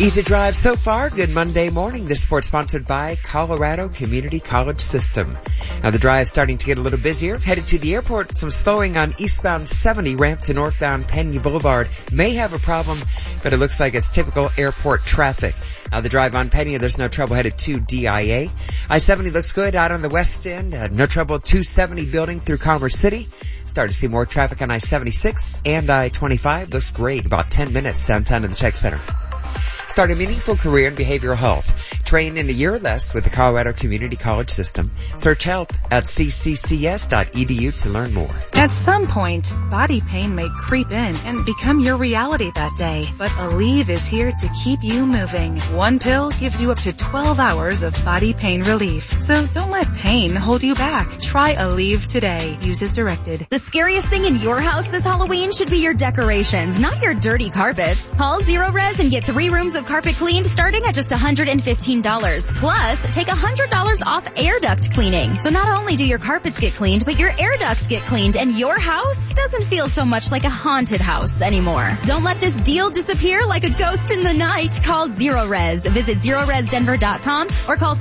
Easy drive so far. Good Monday morning. This report sponsored by Colorado Community College System. Now the drive starting to get a little busier. Headed to the airport. Some slowing on eastbound 70 ramp to northbound Pena Boulevard. May have a problem, but it looks like it's typical airport traffic. Now the drive on Pena, there's no trouble headed to DIA. I-70 looks good out on the west end. No trouble 270 building through Commerce City. Started to see more traffic on I-76 and I-25. Looks great. About 10 minutes downtown to the Tech Center. Start a meaningful career in behavioral health. Train in a year or less with the Colorado Community College System. Search health at cccs.edu to learn more. At some point, body pain may creep in and become your reality that day. But Aleve is here to keep you moving. One pill gives you up to 12 hours of body pain relief. So don't let pain hold you back. Try Aleve today. Use as directed. The scariest thing in your house this Halloween should be your decorations, not your dirty carpets. Call Zero Res and get 3 rooms of carpet cleaned starting at just $115. Plus, take $100 off air duct cleaning. So not only do your carpets get cleaned, but your air ducts get cleaned and your house doesn't feel so much like a haunted house anymore. Don't let this deal disappear like a ghost in the night. Call Zero Res. Visit ZeroResDenver.com or call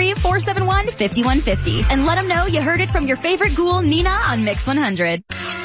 303-471-5150 and let them know you heard it from your favorite ghoul, Nina, on Mix 100.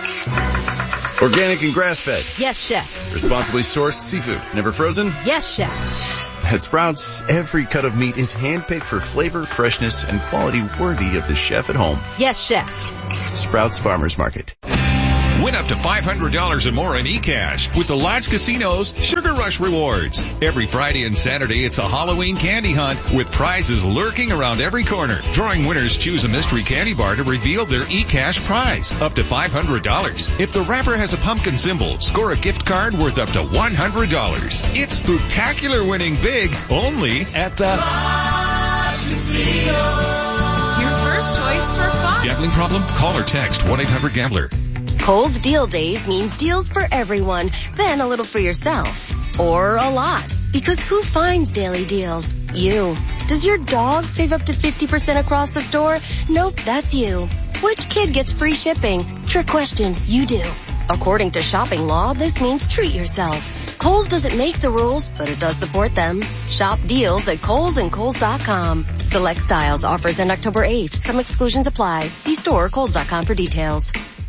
Organic and grass-fed. Yes, chef. Responsibly sourced seafood. Never frozen? Yes, chef. At Sprouts, every cut of meat is handpicked for flavor, freshness, and quality worthy of the chef at home. Yes, chef. Sprouts Farmers Market. Win up to $500 and more in eCash with the Lodge Casino's Sugar Rush Rewards. Every Friday and Saturday, it's a Halloween candy hunt with prizes lurking around every corner. Drawing winners choose a mystery candy bar to reveal their eCash prize, up to $500. If the wrapper has a pumpkin symbol, score a gift card worth up to $100. It's spectacular winning big, only at the Lodge Casino. Your first choice for fun. Gambling problem? Call or text 1-800-GAMBLER. Kohl's Deal Days means deals for everyone, then a little for yourself. Or a lot. Because who finds daily deals? You. Does your dog save up to 50% across the store? Nope, that's you. Which kid gets free shipping? Trick question, you do. According to shopping law, this means treat yourself. Kohl's doesn't make the rules, but it does support them. Shop deals at Kohl's and Kohl's.com. Select styles offers end October 8th. Some exclusions apply. See store or Kohl's.com for details.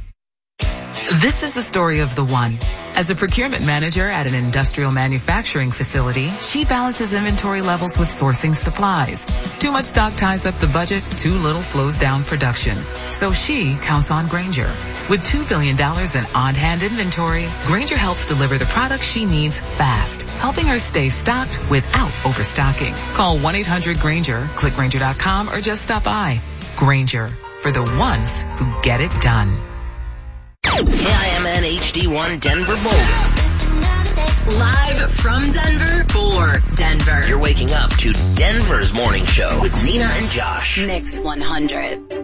This is the story of the one. As a procurement manager at an industrial manufacturing facility, she balances inventory levels with sourcing supplies. Too much stock ties up the budget, too little slows down production. So she counts on Grainger. With $2 billion in on-hand inventory, Grainger helps deliver the products she needs fast, helping her stay stocked without overstocking. Call 1-800-GRAINGER, click Grainger.com, or just stop by. Grainger, for the ones who get it done. KIMN HD1 Denver Boulder. Live from Denver for Denver. You're waking up to Denver's morning show with Nina and Josh. Mix 100.